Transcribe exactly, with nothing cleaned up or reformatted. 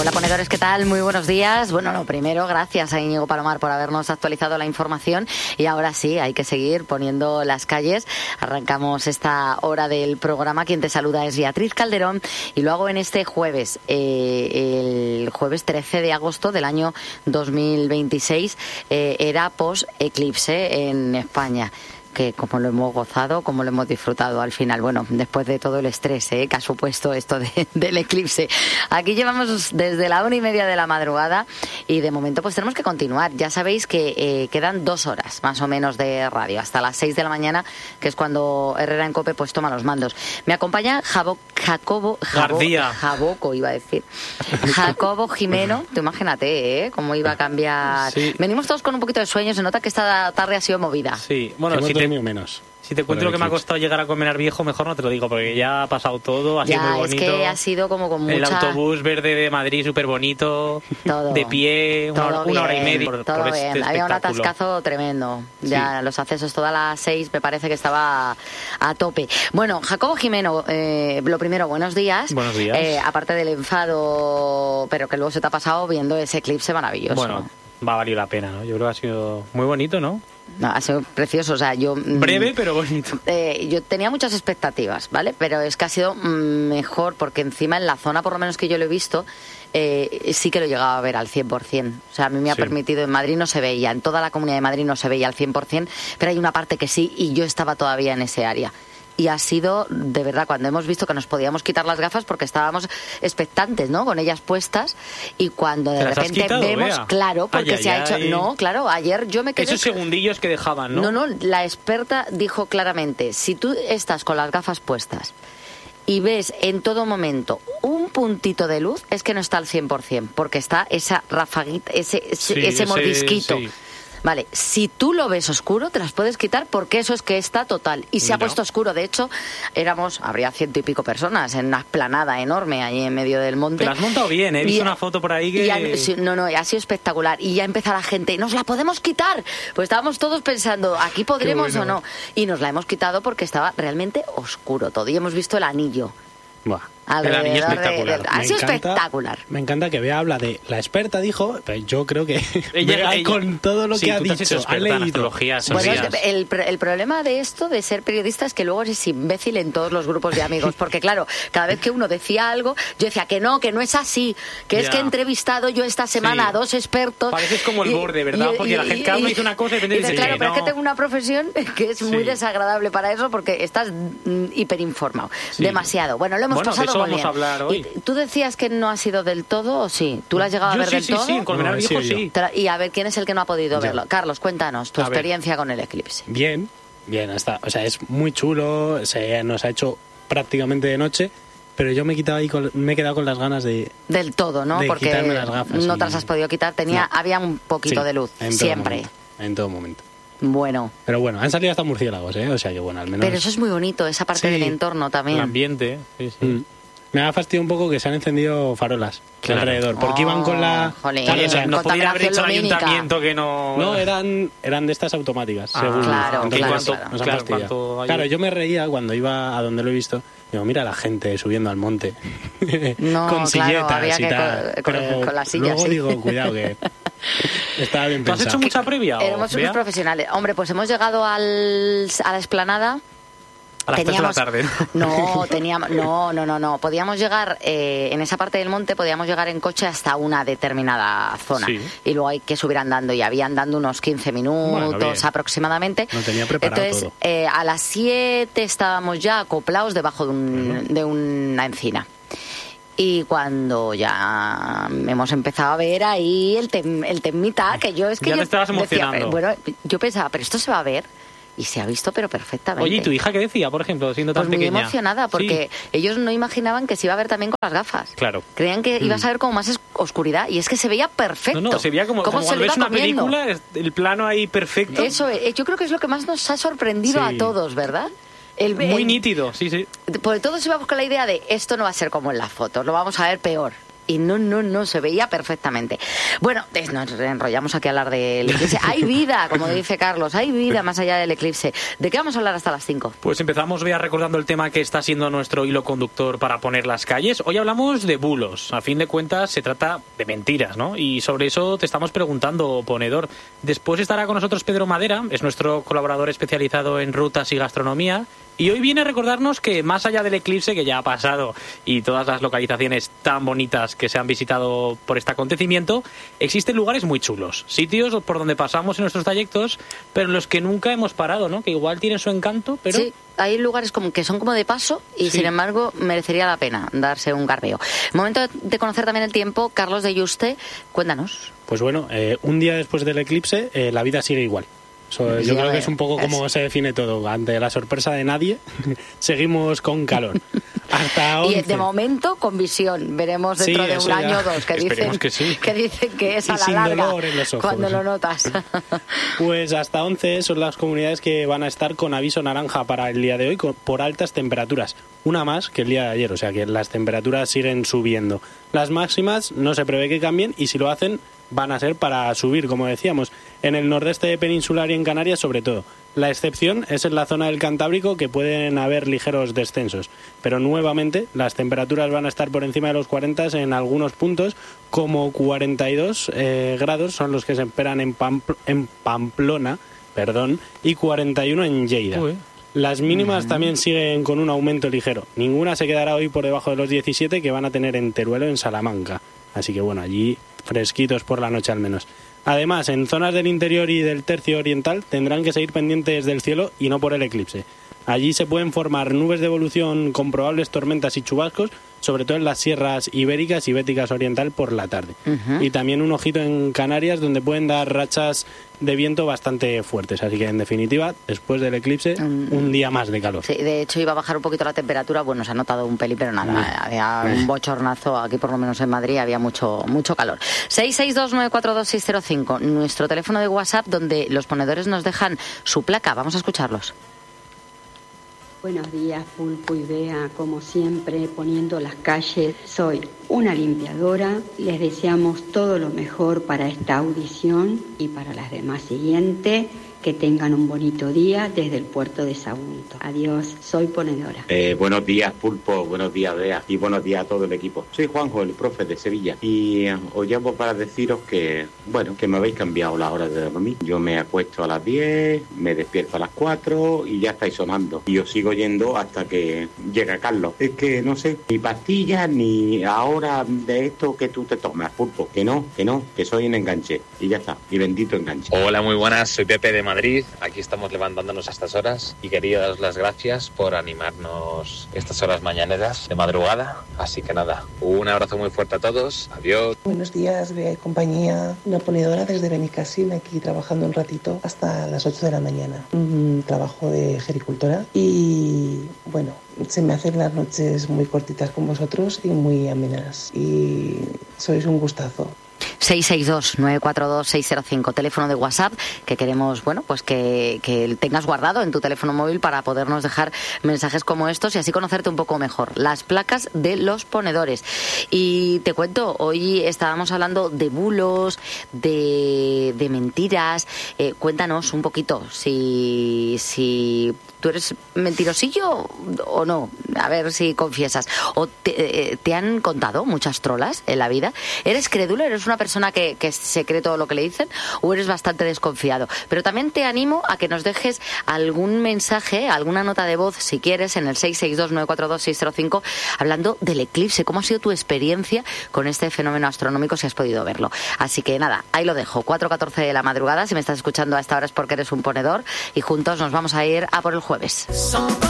Hola ponedores, ¿qué tal? Muy buenos días. Bueno, lo primero, gracias a Íñigo Palomar por habernos actualizado la información y ahora sí, hay que seguir poniendo las calles. Arrancamos esta hora del programa. Quien te saluda es Beatriz Calderón y lo hago en este jueves, eh, el jueves trece de agosto del año dos mil veintiséis. Eh, era post-eclipse en España. Que como lo hemos gozado, como lo hemos disfrutado al final. Bueno, después de todo el estrés ¿eh? que ha supuesto esto de, del eclipse. Aquí llevamos desde la una y media de la madrugada y de momento pues tenemos que continuar. Ya sabéis que eh, quedan dos horas más o menos de radio, hasta las seis de la mañana, que es cuando Herrera en COPE pues toma los mandos. Me acompaña Jabo, Jacobo Jabo, García. Jaboco, iba a decir. Jacobo Jimeno. Tú imagínate, ¿eh? Cómo iba a cambiar. Sí. Venimos todos con un poquito de sueño, se nota que esta tarde ha sido movida. Sí, bueno, si te, menos. Si te cuento lo que me ha costado llegar a Colmenar Viejo, mejor no te lo digo, porque ya ha pasado todo, ha ya, sido muy bonito. Es que ha sido como con mucha... El autobús verde de Madrid, súper bonito, todo, de pie, una, todo una bien, hora y media por, todo por bien. este Había un atascazo tremendo. Sí. Ya los accesos todas las seis me parece que estaba a tope. Bueno, Jacobo Jimeno, eh, lo primero, buenos días. Buenos días. Eh, aparte del enfado, pero que luego se te ha pasado viendo ese eclipse maravilloso. Bueno, va a valer la pena, ¿no? Yo creo que ha sido muy bonito, ¿no? No, ha sido precioso, o sea, yo... Breve, pero bonito. Eh, yo tenía muchas expectativas, ¿vale? Pero es que ha sido mejor, porque encima en la zona, por lo menos que yo lo he visto, eh, sí que lo llegaba a ver al cien por ciento. O sea, a mí me ha sí. permitido, en Madrid no se veía, en toda la Comunidad de Madrid no se veía al cien por ciento, pero hay una parte que sí, y yo estaba todavía en ese área. Y ha sido, de verdad, cuando hemos visto que nos podíamos quitar las gafas porque estábamos expectantes, ¿no? Con ellas puestas. Y cuando de repente quitado, vemos, vea. claro, porque ay, se ay, ha hecho... ay. No, claro, ayer yo me quedé... Esos segundillos que dejaban, ¿no? No, no, la experta dijo claramente, si tú estás con las gafas puestas y ves en todo momento un puntito de luz, es que no está al cien por ciento, porque está esa rafaguita, ese, ese, sí, ese ese mordisquito. Sí. Vale, si tú lo ves oscuro, te las puedes quitar porque eso es que está total. Y se Mira. ha puesto oscuro. De hecho, éramos, habría ciento y pico personas en una esplanada enorme ahí en medio del monte. Te la has montado bien, ¿eh? He visto y, una foto por ahí que... Y ha, sí, no, no, ha sido espectacular. Y ya empezó la gente, ¿nos la podemos quitar? Pues estábamos todos pensando, ¿aquí podremos bueno. o no? Y nos la hemos quitado porque estaba realmente oscuro todo. Y hemos visto el anillo. Buah. El anillo espectacular. De, de, ha sido encanta, espectacular. Me encanta que Bea habla de la experta, dijo, pero yo creo que ella, Bea, ella, con todo lo sí, que ha dicho, ha leído. Bueno, el, el problema de esto, de ser periodista, es que luego eres imbécil en todos los grupos de amigos, porque claro, cada vez que uno decía algo, yo decía que no, que no es así, que ya. es que he entrevistado yo esta semana sí. a dos expertos. Pareces como el y, borde, ¿verdad? Y, porque y, la gente, cada uno dice una cosa y depende y, de dice, Claro, que pero no. es que tengo una profesión que es muy sí. desagradable para eso, porque estás mm, hiperinformado, sí. demasiado. Bueno, lo hemos bueno, pasado de eso muy vamos bien. a hablar hoy. Y, ¿tú decías que no ha sido del todo o sí? ¿Tú lo has llegado yo a ver sí, del sí, todo? Sí, en Colmenar Viejo no, sí. Y a ver, ¿quién es el que no ha podido yo. verlo? Carlos, cuéntanos tu a experiencia ver. con el eclipse. Bien, bien, hasta, o sea, es muy chulo, se nos ha hecho prácticamente de noche, pero yo me he quitado ahí con, me he quedado con las ganas de del todo, ¿no? De porque quitarme las gafas no y... te las has podido quitar, tenía no. había un poquito sí, de luz en siempre. Momento, en todo momento. Bueno. Pero bueno, han salido hasta murciélagos, ¿eh? O sea que bueno, al menos... Pero eso es muy bonito, esa parte sí, del entorno también. El ambiente, sí, sí. Mm. Me ha fastidiado un poco que se han encendido farolas claro. alrededor, porque oh, iban con la... Jolín, claro, o sea, no podría haber hecho el ayuntamiento que no... No, eran, eran de estas automáticas, ah, según... Claro, Entonces, claro, cuánto, claro. Nos claro, han fastidiado. Claro, yo me reía cuando iba a donde lo he visto. Digo, mira la gente subiendo al monte no, con silletas claro, había y que tal. Con, Pero con las sillas, luego sí. digo, cuidado que... Estaba bien pensado. ¿Tú has hecho mucha previa? Éramos unos profesionales. Hombre, pues hemos llegado al, a la explanada... A las teníamos, tres de la tarde. No, teníamos, no, no, no, no. Podíamos llegar, eh, en esa parte del monte, podíamos llegar en coche hasta una determinada zona. Sí. Y luego hay que subir andando. Y había andando unos quince minutos bueno, aproximadamente. No tenía preparado Entonces, todo. Eh, a las siete estábamos ya acoplados debajo de, un, uh-huh. de una encina. Y cuando ya hemos empezado a ver ahí el, tem, el temita, que yo es que ya yo te estabas emocionando. Decía, bueno, yo pensaba, pero esto se va a ver. Y se ha visto, pero perfectamente. Oye, ¿y tu hija qué decía, por ejemplo, siendo tan pues muy pequeña? Muy emocionada, porque sí. ellos no imaginaban que se iba a ver también con las gafas. Claro. Creían que mm. ibas a ver como más oscuridad, y es que se veía perfecto. No, no, se veía como, como se cuando ves una comiendo. película, el plano ahí perfecto. Eso, yo creo que es lo que más nos ha sorprendido sí. a todos, ¿verdad? El, muy el, nítido, sí, sí. Porque todos íbamos con la idea de esto no va a ser como en las fotos, lo vamos a ver peor. y no, no, no, se veía perfectamente. Bueno, nos enrollamos aquí a hablar del eclipse. Hay vida, como dice Carlos, hay vida más allá del eclipse. ¿De qué vamos a hablar hasta las cinco? Pues empezamos, Bea, recordando el tema que está siendo nuestro hilo conductor para poner las calles. Hoy hablamos de bulos. A fin de cuentas, se trata de mentiras, ¿no? Y sobre eso te estamos preguntando, ponedor. Después estará con nosotros Pedro Madera, es nuestro colaborador especializado en rutas y gastronomía. Y hoy viene a recordarnos que más allá del eclipse, que ya ha pasado, y todas las localizaciones tan bonitas que se han visitado por este acontecimiento, existen lugares muy chulos, sitios por donde pasamos en nuestros trayectos, pero en los que nunca hemos parado, ¿no? Que igual tienen su encanto, pero... Sí, hay lugares como que son como de paso y sí, sin embargo merecería la pena darse un garbeo. Momento de conocer también el tiempo. Carlos de Yuste, cuéntanos. Pues bueno, eh, un día después del eclipse, eh, la vida sigue igual. So, yo sí, creo que es un poco como es. se define todo. Ante la sorpresa de nadie, seguimos con calor. Hasta once. Y de momento con visión. Veremos dentro sí, de un ya. año o dos que dicen que, sí. que dicen que es a y la sin larga dolor en los ojos. Cuando lo notas. Pues hasta once son las comunidades que van a estar con aviso naranja para el día de hoy por altas temperaturas. Una más que el día de ayer, o sea que las temperaturas siguen subiendo. Las máximas no se prevé que cambien y si lo hacen van a ser para subir, como decíamos, en el nordeste peninsular y en Canarias sobre todo. La excepción es en la zona del Cantábrico, que pueden haber ligeros descensos, pero nuevamente las temperaturas van a estar por encima de los cuarenta en algunos puntos, como cuarenta y dos eh, grados son los que se esperan en, Pampl- en Pamplona, perdón, y cuarenta y uno en Lleida. Uy. Las mínimas uh-huh. también siguen con un aumento ligero. Ninguna se quedará hoy por debajo de los diecisiete que van a tener en Teruel o en Salamanca. Así que bueno, allí fresquitos por la noche al menos. Además, en zonas del interior y del tercio oriental tendrán que seguir pendientes del cielo y no por el eclipse. Allí se pueden formar nubes de evolución con probables tormentas y chubascos, sobre todo en las sierras ibéricas y béticas oriental por la tarde. Uh-huh. Y también un ojito en Canarias, donde pueden dar rachas de viento bastante fuertes. Así que, en definitiva, después del eclipse, um, un día más de calor. Sí, de hecho, iba a bajar un poquito la temperatura. Bueno, se ha notado un pelín, pero nada. Uh-huh. Había un bochornazo. Aquí, por lo menos en Madrid, había mucho mucho calor. seis seis dos nueve cuatro dos seis cero cinco, nuestro teléfono de WhatsApp, donde los ponedores nos dejan su placa. Vamos a escucharlos. Buenos días, Pulpo y Bea, como siempre, poniendo las calles. Soy una limpiadora. Les deseamos todo lo mejor para esta audición y para las demás siguientes. Que tengan un bonito día desde el puerto de Sagunto. Adiós, soy ponedora. Eh, buenos días, Pulpo, buenos días, Bea, y buenos días a todo el equipo. Soy Juanjo, el profe de Sevilla, y eh, os llamo para deciros que, bueno, que me habéis cambiado la hora de dormir. Yo me acuesto a las diez, me despierto a las cuatro y ya estáis sonando. Y os sigo yendo hasta que llega Carlos. Es que, no sé, ni pastillas, ni ahora de esto que tú te tomas, Pulpo. Que no, que no, que soy un enganche. Y ya está, y bendito enganche. Hola, muy buenas, soy Pepe de Madrid, aquí estamos levantándonos a estas horas y quería daros las gracias por animarnos estas horas mañaneras de madrugada, así que nada, un abrazo muy fuerte a todos, adiós. Buenos días, Bea y compañía, una ponedora desde Benicassim, aquí trabajando un ratito hasta las ocho de la mañana, un trabajo de gericultora y bueno, se me hacen las noches muy cortitas con vosotros y muy amenas y sois un gustazo. seis seis dos nueve cuatro dos seis cero cinco, teléfono de WhatsApp que queremos, bueno, pues que, que tengas guardado en tu teléfono móvil para podernos dejar mensajes como estos y así conocerte un poco mejor. Las placas de los ponedores. Y te cuento, hoy estábamos hablando de bulos, de, de mentiras. Eh, cuéntanos un poquito si, si tú eres mentirosillo o no. A ver si confiesas. ¿O te, te han contado muchas trolas en la vida? ¿Eres crédulo? ¿Eres una persona que, que se cree todo lo que le dicen o eres bastante desconfiado? Pero también te animo a que nos dejes algún mensaje, alguna nota de voz, si quieres, en el seis seis dos nueve cuatro dos seis cero cinco, hablando del eclipse. ¿Cómo ha sido tu experiencia con este fenómeno astronómico, si has podido verlo? Así que nada, ahí lo dejo. cuatro catorce de la madrugada. Si me estás escuchando a esta hora es porque eres un ponedor y juntos nos vamos a ir a por el jueves.